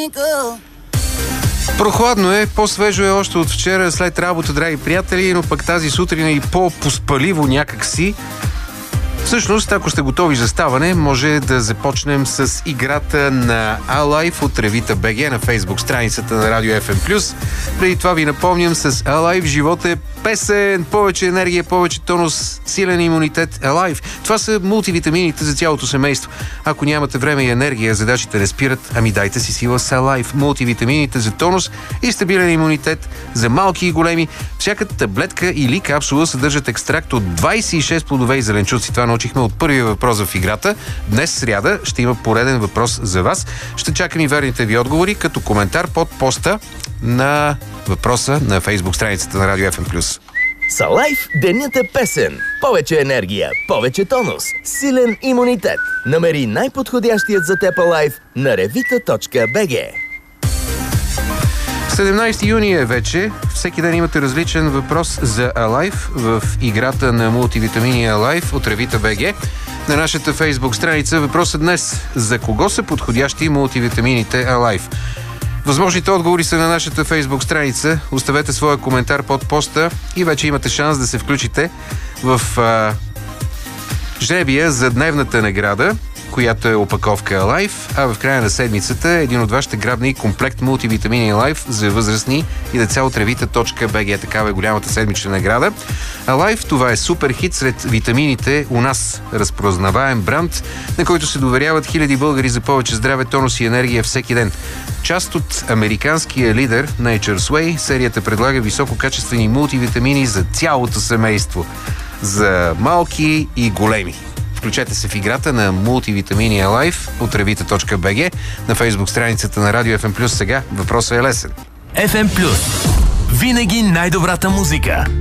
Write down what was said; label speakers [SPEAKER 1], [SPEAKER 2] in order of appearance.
[SPEAKER 1] Прохладно е, по-свежо е още от вчера след работа, драги приятели, но пък тази сутрин е и по-поспаливо някакси. Всъщност, ако сте готови за ставане, може да започнем с играта на Alive от Ревита БГ на Фейсбук страницата на Радио FM+. Преди това ви напомням, с Alive живот е песен, повече енергия, повече тонус, силен имунитет. Alive. Това са мултивитамините за цялото семейство. Ако нямате време и енергия, задачите не спират, ами дайте си сила с Alive. Мултивитамините за тонус и стабилен имунитет за малки и големи. Всяка таблетка или капсула съдържат екстракт от 26 плодове и зеленчуци. Това научихме от първия въпрос в играта. Днес, сряда, ще има пореден въпрос за вас. Ще чакам и верните ви отговори като коментар под поста на въпроса на Фейсбук страницата на Радио FM+.
[SPEAKER 2] С Alive денят е песен. Повече енергия, повече тонус, силен имунитет. Намери най-подходящият за теб Alive на revita.bg.
[SPEAKER 1] 17 юни е вече. Всеки ден имате различен въпрос за Alive в играта на мултивитамини Alive от Ревита БГ. На нашата Фейсбук страница въпросът днес: за кого са подходящи мултивитамините Alive? Възможните отговори са на нашата Фейсбук страница. Оставете своя коментар под поста и вече имате шанс да се включите в жребия за дневната награда, която е опаковка Alive, а в края на седмицата един от вас ще грабне и комплект мултивитамини Alive за възрастни и деца от revita.bg. Такава е голямата седмична награда. Alive, това е супер хит сред витамините у нас. Разпознаваем бранд, на който се доверяват хиляди българи за повече здраве, тонус и енергия всеки ден. Част от американския лидер Nature's Way, серията предлага висококачествени мултивитамини за цялото семейство. За малки и големи. Включете се в играта на мултивитамини Alive от revita.bg на Фейсбук страницата на Радио FM+. Сега въпросът е лесен.
[SPEAKER 3] FM+. Винаги най-добрата музика.